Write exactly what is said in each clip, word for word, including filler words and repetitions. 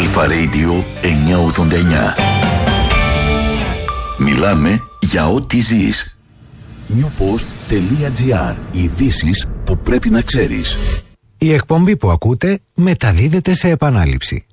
Αλφα Radio εννιακόσια ογδόντα εννιά. Μιλάμε για ό,τι ζεις. newpost.gr. Ειδήσεις που πρέπει να ξέρεις. Η εκπομπή που ακούτε μεταδίδεται σε επανάληψη.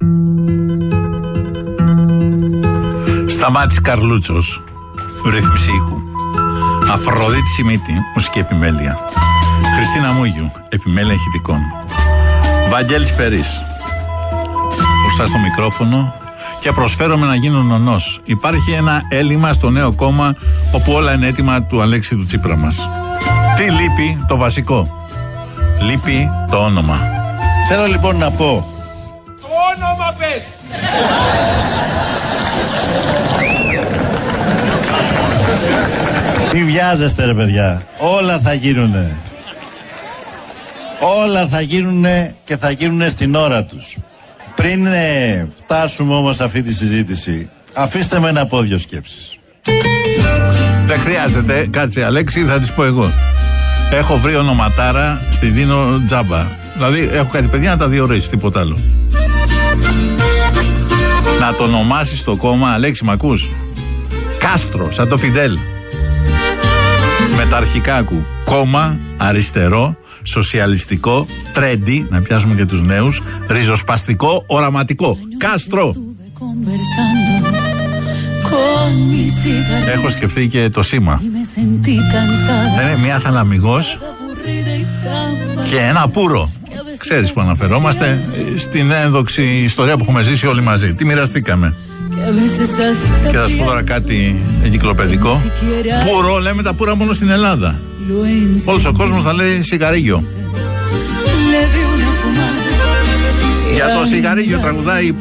Σταμάτης Καρλούτσος, ρύθμιση ήχου. Αφροδίτη Σιμίτη, μουσική επιμέλεια. Χριστίνα Μούγιου, επιμέλεια ηχητικών. Βαγγέλης Περής, μπροστά στο μικρόφωνο και προσφέρομαι να γίνω νονός. Υπάρχει ένα έλλειμμα στο νέο κόμμα όπου όλα είναι έτοιμα του Αλέξη του Τσίπρα μας. Τι λείπει? Το βασικό. Λείπει το όνομα. Θέλω λοιπόν να πω. Το όνομα πες! Μη βιάζεστε ρε παιδιά. Όλα θα γίνουνε. Όλα θα γίνουνε και θα γίνουνε στην ώρα τους. Πριν ε, φτάσουμε όμως σε αυτή τη συζήτηση, αφήστε με να πω δύο σκέψεις. Δεν χρειάζεται, κάτσε Αλέξη, θα τις πω εγώ. Έχω βρει ονοματάρα, στη δίνω τζάμπα. Δηλαδή έχω κάτι παιδιά να τα διορίσεις, τίποτα άλλο. Να το ονομάσεις το κόμμα, Αλέξη μ' ακούς? Κάστρο, σαν το Φιντέλ. Με τα αρχικά ακού. Κόμμα, αριστερό, σοσιαλιστικό, τρέντι, να πιάσουμε και τους νέους, ριζοσπαστικό, οραματικό. Κάστρο. Έχω σκεφτεί και το σήμα. Είναι μια θαλαμιγός και ένα πουρο. Ξέρεις που αναφερόμαστε? Στην ένδοξη ιστορία που έχουμε ζήσει όλοι μαζί. Τι μοιραστήκαμε. Και θα σου πω τώρα κάτι εγκυκλοπαιδικό. Πουρο, λέμε τα πουρα μόνο στην Ελλάδα. Όλος ο κόσμος θα λέει σιγαρίγιο. Για το σιγαρίγιο τραγουδάει